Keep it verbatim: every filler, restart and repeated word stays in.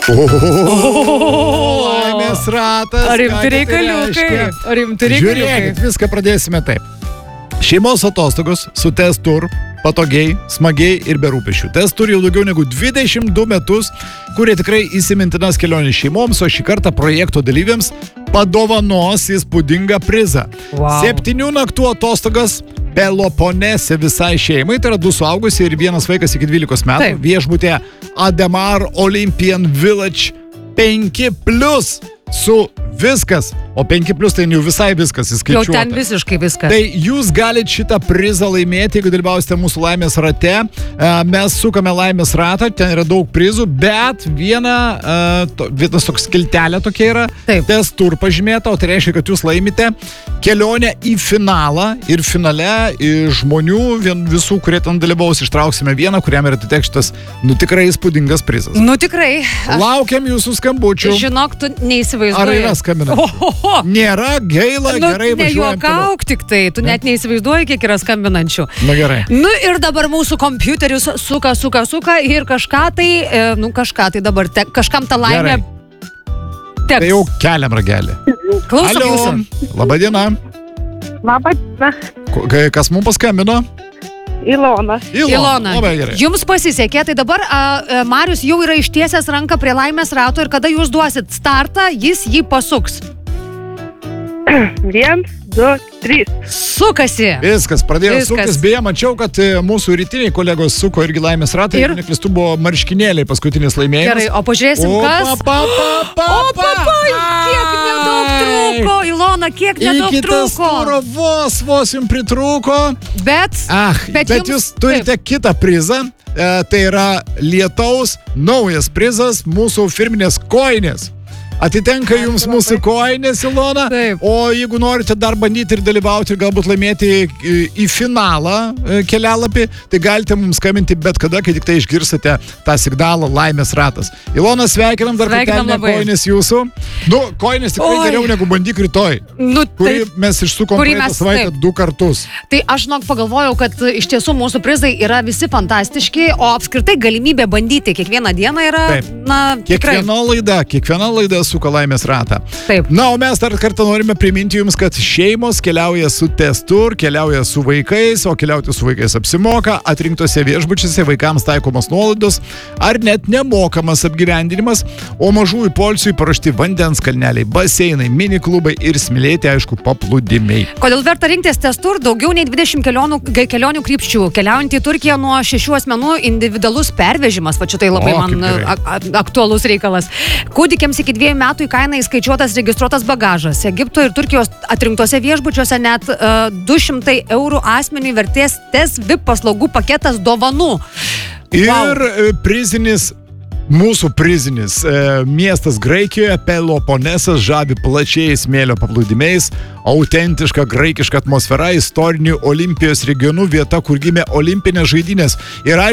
O, laimės ratas. Ar rimti reikaliukai? Ar rimti reikaliukai? Žiūrėkit, viską pradėsime taip. Šeimos atostogos su Tez Tour, patogiai, smagiai ir be rūpesčių. Tez Tour jau daugiau negu dvidešimt du metus, kurie tikrai įsimintinas kelionės šeimoms, o šį kartą projekto dalyviams padovanos įspūdingą prizą. Wow. Septynių naktų atostogas Peloponese visai šeimai, tai yra du suaugusiai ir vienas vaikas iki dvylikos metų. Taip. Viešbutė Ademar Olympian Village penki plus su viskas, o penki plus tai jau visai viskas Jau įskaičiuota. ten visiškai viskas. Tai jūs galite šitą prizą laimėti, jeigu dalyvausite mūsų laimės rate. Mes sukame laimės ratą, ten yra daug prizų, bet viena, to, vienas toks skiltelė tokia yra, Taip. Tez Tour pažymėta, o tai reiškia, kad jūs laimite kelionę į finalą ir finale iš žmonių, vien, visų, kurie ten dalyvaus, ištrauksime vieną, kuriam yra atitekštas, nu tikrai įspūdingas prizas. Nu tikrai. Aš... Laukiam jūsų skambučių. Žinok, tu neįsivaizduoji. Ar yra skambinančių? Ohoho. Nėra, gaila, Nu, gerai važiuojam toliau. nejuokauk tik tai, tu net neįsivaizduoji, kiek yra skambinančių. Na gerai. Nu ir dabar mūsų kompiuterius suka, suka, suka ir kažką tai, e, nu kažką tai dabar, te, kažkam tą laimę Gerai. teks. Tai jau keliam ragelį. Klausom jūsų. Labadiena. Labą dieną, Ko- kai- Kas mums paskambino? Ilona. Ilona, Labai gerai. jums pasisekė, tai dabar a, a, Marius jau yra ištiesęs ranką prie laimės rato ir kada jūs duosit startą, jis jį pasuks. Viens, du, trys. Sukasi. Viskas, pradėjo Viskas. suktis. Beje, mačiau, kad e, mūsų rytiniai kolegos suko irgi laimės ratą. Ir? Ir neklistų buvo marškinėliai paskutinis laimėjimas. Gerai, o pažiūrėsim, O, kas... pa, pa, pa, pa, O, papa, kiek nedaug trūko, Ilona, kiek nedaug Iki Tez trūko. Touro vos, vos jums pritrūko. Bet, Ah, Bet bet, bet jums- jūs turite kitą prizą. E, tai yra lietaus naujas prizas, mūsų firminės koinės. Atitenka jums mūsų koinės, Ilona. Taip. O jeigu norite dar bandyti ir dalyvauti ir galbūt laimėti į, į finalą e, kelialapį, tai galite mums skambinti bet kada, kai tik tai išgirsite tą signalą laimės ratas. Ilona, sveikinam dar Sveikinam kartelį labai. koinės jūsų. Nu, koinės tikrai Oi. geriau negu bandyk rytoj. nu, Kurį tai, mes išsukom kurį praeitą mes- savaitę taip. du kartus. tai aš žinok pagalvojau, kad iš tiesų mūsų prizai yra visi fantastiški, o apskritai galimybė bandyti kiekvieną dieną yra, Taip. na, tikrai. Kiekviena laida, kiekviena laida suka laimės ratą. Taip. Na, o mes dar kartą norime priminti jums, kad šeimos keliauja su Tez Tour, keliauja su vaikais, o keliauti su vaikais apsimoka, atrinktose viešbučiuose vaikams taikomos nuolaidos ar net nemokamas apgyvendinimas, o mažųjų poilsiui paruošti vandens kalneliai, baseinai, mini klubai ir smilėti, aišku, paplūdimiai. Kodėl verta rinktis Tez Tour? Daugiau nei dvidešimt kelionių, kelionių krypčių. Keliaujant į Turkiją nuo šešių asmenų individualus pervežimas, va čia tai labai O, man kaip gerai. a, a, aktualus reikalas. Kūdikiams iki dviejų metų į kainą įskaičiuotas registruotas bagažas. Egipto ir Turkijos atrinktose viešbučiuose net uh, du šimtai eurų asmeniui vertės Tez V I P paslaugų paketas dovanų. Ir Wow. e, prizinis, mūsų prizinis e, miestas Graikijoje, Peloponesas, žavi plačiais smėlio paplūdimiais, autentiška graikiška atmosfera, istoriniu Olimpijos regionu, vieta, kur gimė olimpinės žaidynės. Ir